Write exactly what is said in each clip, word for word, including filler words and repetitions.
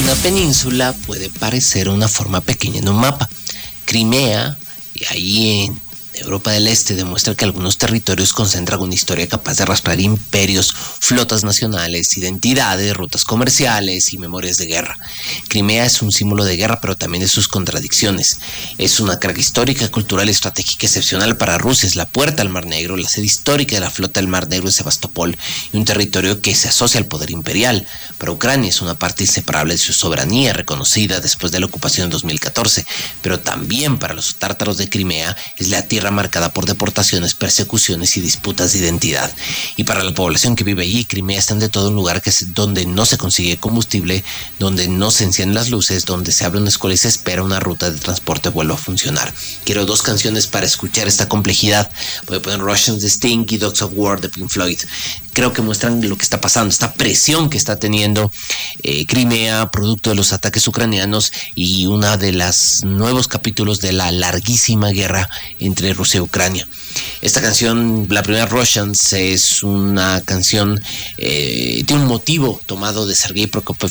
Una península puede parecer una forma pequeña en un mapa. Crimea, y ahí en Europa del Este, demuestra que algunos territorios concentran una historia capaz de arrastrar imperios, flotas nacionales, identidades, rutas comerciales y memorias de guerra. Crimea es un símbolo de guerra, pero también de sus contradicciones. Es una carga histórica, cultural y estratégica excepcional para Rusia. Es la puerta al Mar Negro, la sede histórica de la flota del Mar Negro de Sebastopol y un territorio que se asocia al poder imperial. Para Ucrania es una parte inseparable de su soberanía, reconocida después de la ocupación en dos mil catorce, pero también para los tártaros de Crimea es la tierra marcada por deportaciones, persecuciones y disputas de identidad. Y para la población que vive allí, Crimea está de todo un lugar que es donde no se consigue combustible, donde no se encienden las luces, donde se abre una escuela y se espera una ruta de transporte vuelva a funcionar. Quiero dos canciones para escuchar esta complejidad. Voy a poner Russians de Sting y Dogs of War de Pink Floyd. Creo que muestran lo que está pasando, esta presión que está teniendo eh, Crimea, producto de los ataques ucranianos y uno de los nuevos capítulos de la larguísima guerra entre Rusia y Ucrania. Esta canción, la primera Russians, es una canción, eh, tiene un motivo tomado de Sergei Prokopiev,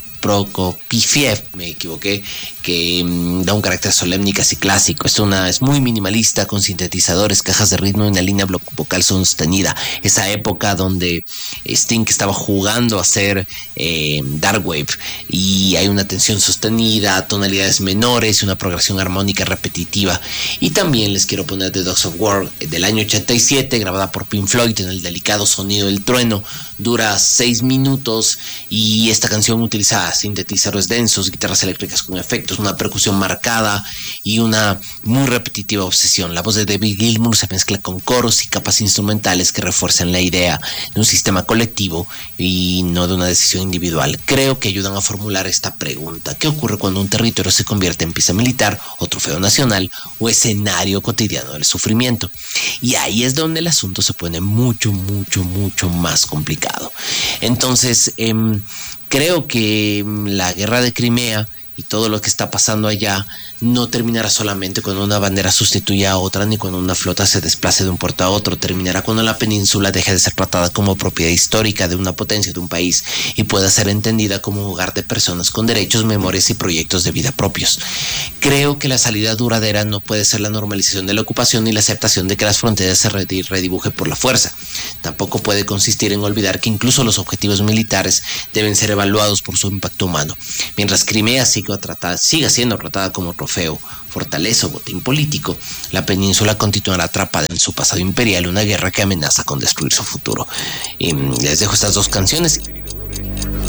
Prokopiev, me equivoqué, que um, da un carácter solemne y casi clásico. Es una es muy minimalista, con sintetizadores, cajas de ritmo y una línea vocal sostenida. Esa época donde Sting estaba jugando a hacer eh, dark wave y hay una tensión sostenida, tonalidades menores y una progresión armónica repetitiva. Y también les quiero poner The Dogs of War del año ochenta y siete, grabada por Pink Floyd en el delicado sonido del trueno. Dura seis minutos y esta canción utiliza sintetizadores densos, guitarras eléctricas con efectos, una percusión marcada y una muy repetitiva obsesión. La voz de David Gilmour se mezcla con coros y capas instrumentales que refuerzan la idea de un sistema colectivo y no de una decisión individual. Creo que ayudan a formular esta pregunta: ¿qué ocurre cuando un territorio se convierte en pista militar o trofeo nacional o escenario cotidiano del sufrimiento? Y ahí es donde el asunto se pone mucho, mucho, mucho más complicado. Entonces, eh, creo que la guerra de Crimea y todo lo que está pasando allá no terminará solamente cuando una bandera sustituya a otra, ni cuando una flota se desplace de un puerto a otro. Terminará cuando la península deje de ser tratada como propiedad histórica de una potencia, de un país, y pueda ser entendida como un hogar de personas con derechos, memorias y proyectos de vida propios. Creo que la salida duradera no puede ser la normalización de la ocupación ni la aceptación de que las fronteras se redibujen por la fuerza. Tampoco puede consistir en olvidar que incluso los objetivos militares deben ser evaluados por su impacto humano. Mientras Crimea siga, tratada, siga siendo tratada como trofeo, fortaleza o botín político, la península continuará atrapada en su pasado imperial, una guerra que amenaza con destruir su futuro. Y les dejo estas dos canciones.